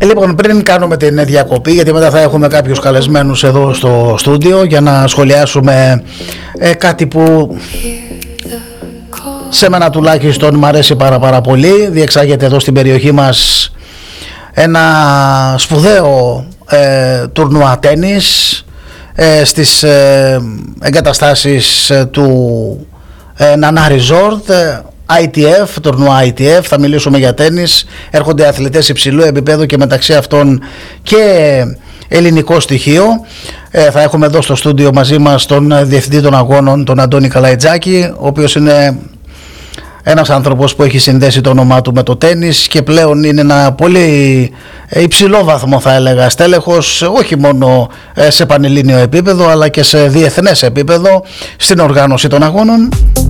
Λοιπόν, πριν κάνουμε την διακοπή, γιατί μετά θα έχουμε κάποιους καλεσμένους εδώ στο στούντιο για να σχολιάσουμε κάτι που σε μένα τουλάχιστον μου αρέσει πάρα πολύ. Διεξάγεται εδώ στην περιοχή μας ένα σπουδαίο τουρνουά τένις στις εγκαταστάσεις του Νανά Resort, ITF, τουρνουά ITF. Θα μιλήσουμε για τένις. Έρχονται αθλητές υψηλού επίπεδου και μεταξύ αυτών και ελληνικό στοιχείο. Θα έχουμε εδώ στο στούντιο μαζί μας τον διευθυντή των αγώνων, τον Αντώνη Καλαϊτζάκη, ο οποίος είναι ένας άνθρωπος που έχει συνδέσει το όνομά του με το τένις και πλέον είναι ένα πολύ υψηλό βαθμό, θα έλεγα, στέλεχος, όχι μόνο σε πανελλήνιο επίπεδο αλλά και σε διεθνές επίπεδο στην οργάνωση των αγώνων.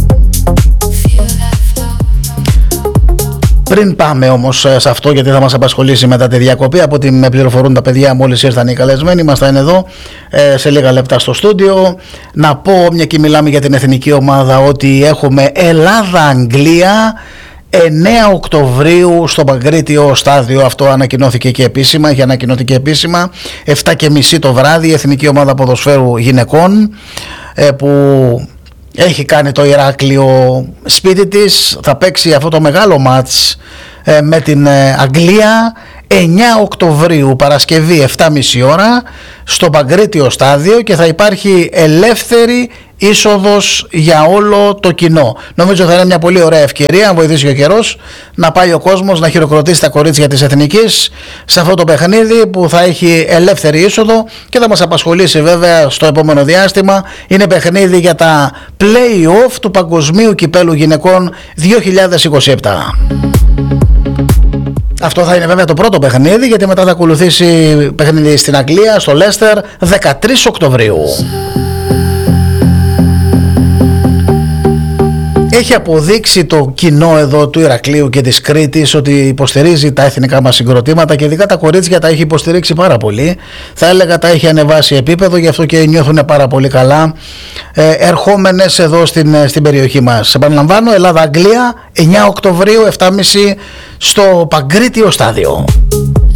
Πριν πάμε όμως σε αυτό, γιατί θα μας απασχολήσει μετά τη διακοπή, από ό,τι με πληροφορούν τα παιδιά μόλις ήρθαν οι καλεσμένοι μας, θα είναι εδώ σε λίγα λεπτά στο στούντιο. Να πω, μια και μιλάμε για την εθνική ομάδα, ότι έχουμε Ελλάδα-Αγγλία 9 Οκτωβρίου στο Παγκρίτιο στάδιο. Αυτό ανακοινώθηκε και επίσημα, είχε ανακοινωθεί και επίσημα 7:30 το βράδυ. Η εθνική ομάδα ποδοσφαίρου γυναικών που έχει κάνει το Ηράκλειο σπίτι της, θα παίξει αυτό το μεγάλο μάτς με την Αγγλία 9 Οκτωβρίου Παρασκευή 7:30 ώρα στο Παγκρίτιο στάδιο και θα υπάρχει ελεύθερη είσοδος για όλο το κοινό. Νομίζω θα είναι μια πολύ ωραία ευκαιρία, αν βοηθήσει ο καιρός, να πάει ο κόσμος να χειροκροτήσει τα κορίτσια της Εθνικής σε αυτό το παιχνίδι που θα έχει ελεύθερη είσοδο και θα μας απασχολήσει βέβαια στο επόμενο διάστημα. Είναι παιχνίδι για τα play-off του Παγκοσμίου Κυπέλου Γυναικών 2027. Αυτό θα είναι βέβαια το πρώτο παιχνίδι, γιατί μετά θα ακολουθήσει παιχνίδι στην Αγγλία, στο Λέστερ, 13 Οκτωβρίου. Έχει αποδείξει το κοινό εδώ του Ηρακλείου και της Κρήτης ότι υποστηρίζει τα εθνικά μας συγκροτήματα και ειδικά τα κορίτσια τα έχει υποστηρίξει πάρα πολύ. Θα έλεγα τα έχει ανεβάσει επίπεδο, γι' αυτό και νιώθουν πάρα πολύ καλά ερχόμενες εδώ στην περιοχή μας. Επαναλαμβάνω, Ελλάδα-Αγγλία 9 Οκτωβρίου 7:30 στο Παγκρίτιο στάδιο.